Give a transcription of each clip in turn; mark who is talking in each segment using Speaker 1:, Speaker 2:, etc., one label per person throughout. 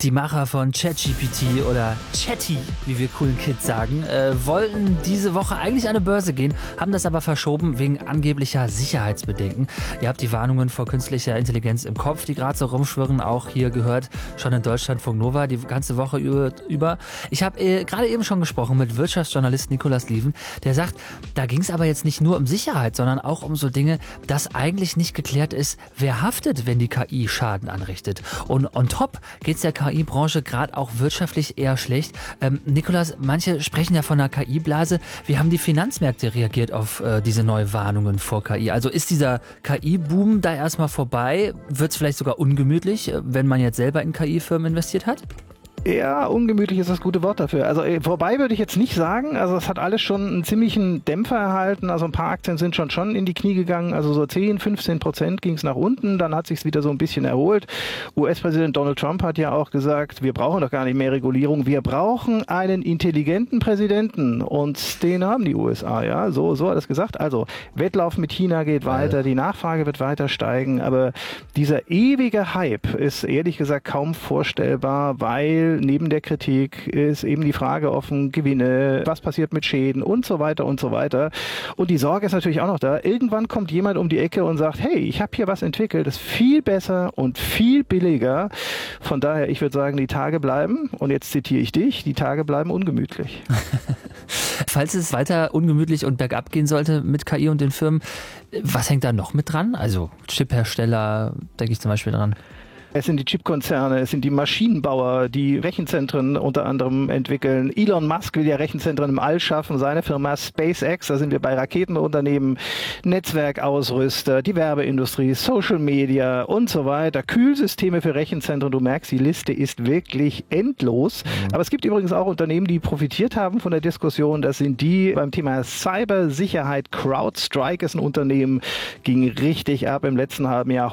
Speaker 1: Die Macher von ChatGPT oder Chatty, wie wir coolen Kids sagen, wollten diese Woche eigentlich an eine Börse gehen, haben das aber verschoben wegen angeblicher Sicherheitsbedenken. Ihr habt die Warnungen vor künstlicher Intelligenz im Kopf, die gerade so rumschwirren, auch hier gehört schon in Deutschlandfunk Nova die ganze Woche über. Ich habe gerade eben schon gesprochen mit Wirtschaftsjournalist Nicolas Lieven, der sagt, da ging es aber jetzt nicht nur um Sicherheit, sondern auch um so Dinge, dass eigentlich nicht geklärt ist, wer haftet, wenn die KI Schaden anrichtet. Und on top geht es der KI-Branche gerade auch wirtschaftlich eher schlecht. Nicolas, manche sprechen ja von einer KI-Blase. Wie haben die Finanzmärkte reagiert auf diese neuen Warnungen vor KI? Also ist dieser KI-Boom da erstmal vorbei? Wird es vielleicht sogar ungemütlich, wenn man jetzt selber in KI-Firmen investiert hat?
Speaker 2: Ja, ungemütlich ist das gute Wort dafür. Also vorbei würde ich jetzt nicht sagen. Also es hat alles schon einen ziemlichen Dämpfer erhalten. Also ein paar Aktien sind schon in die Knie gegangen. Also so 10-15% ging es nach unten. Dann hat sich es wieder so ein bisschen erholt. US-Präsident Donald Trump hat ja auch gesagt, wir brauchen doch gar nicht mehr Regulierung. Wir brauchen einen intelligenten Präsidenten. Und den haben die USA, ja. So hat er es gesagt. Also Wettlauf mit China geht weiter. Die Nachfrage wird weiter steigen. Aber dieser ewige Hype ist ehrlich gesagt kaum vorstellbar, weil neben der Kritik ist eben die Frage offen, Gewinne, was passiert mit Schäden und so weiter und so weiter. Und die Sorge ist natürlich auch noch da. Irgendwann kommt jemand um die Ecke und sagt, hey, ich habe hier was entwickelt, das ist viel besser und viel billiger. Von daher, ich würde sagen, die Tage bleiben, und jetzt zitiere ich dich, die Tage bleiben ungemütlich.
Speaker 1: Falls es weiter ungemütlich und bergab gehen sollte mit KI und den Firmen, was hängt da noch mit dran? Also Chiphersteller, denke ich zum Beispiel dran.
Speaker 2: Es sind die Chipkonzerne, es sind die Maschinenbauer, die Rechenzentren unter anderem entwickeln. Elon Musk will ja Rechenzentren im All schaffen, seine Firma SpaceX, da sind wir bei Raketenunternehmen, Netzwerkausrüster, die Werbeindustrie, Social Media und so weiter, Kühlsysteme für Rechenzentren. Du merkst, die Liste ist wirklich endlos. Aber es gibt übrigens auch Unternehmen, die profitiert haben von der Diskussion. Das sind die beim Thema Cybersicherheit. CrowdStrike ist ein Unternehmen, ging richtig ab im letzten halben Jahr,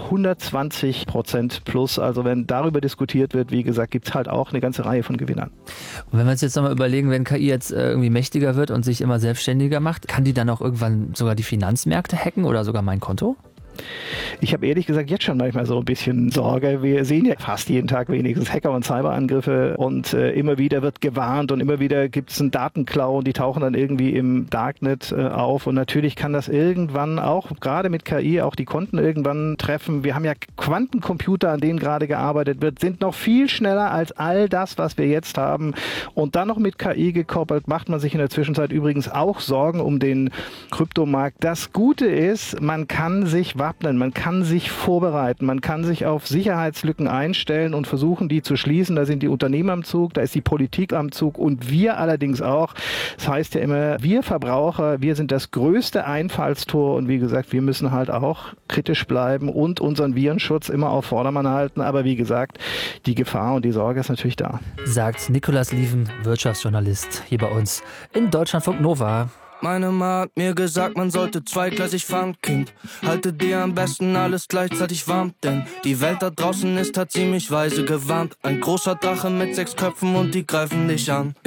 Speaker 2: 120% plus. Also wenn darüber diskutiert wird, wie gesagt, gibt es halt auch eine ganze Reihe von Gewinnern.
Speaker 1: Und wenn wir uns jetzt nochmal überlegen, wenn KI jetzt irgendwie mächtiger wird und sich immer selbstständiger macht, kann die dann auch irgendwann sogar die Finanzmärkte hacken oder sogar mein Konto?
Speaker 2: Ich habe ehrlich gesagt jetzt schon manchmal so ein bisschen Sorge. Wir sehen ja fast jeden Tag wenigstens Hacker- und Cyberangriffe, und immer wieder wird gewarnt und immer wieder gibt es einen Datenklau und die tauchen dann irgendwie im Darknet auf, und natürlich kann das irgendwann auch, gerade mit KI, auch die Konten irgendwann treffen. Wir haben ja Quantencomputer, an denen gerade gearbeitet wird, sind noch viel schneller als all das, was wir jetzt haben, und dann noch mit KI gekoppelt, macht man sich in der Zwischenzeit übrigens auch Sorgen um den Kryptomarkt. Das Gute ist, man kann sich wappnen, man kann sich vorbereiten, man kann sich auf Sicherheitslücken einstellen und versuchen, die zu schließen. Da sind die Unternehmen am Zug, da ist die Politik am Zug und wir allerdings auch. Das heißt ja immer, wir Verbraucher, wir sind das größte Einfallstor, und wie gesagt, wir müssen halt auch kritisch bleiben und unseren Virenschutz immer auf Vordermann halten. Aber wie gesagt, die Gefahr und die Sorge ist natürlich da.
Speaker 1: Sagt Nicolas Lieven, Wirtschaftsjournalist hier bei uns in Deutschlandfunk Nova.
Speaker 3: Meine Mama hat mir gesagt, man sollte zweigleisig fahren, Kind. Halte dir am besten alles gleichzeitig warm, denn die Welt da draußen ist, hat sie mich weise gewarnt. Ein großer Drache mit 6 Köpfen und die greifen dich an.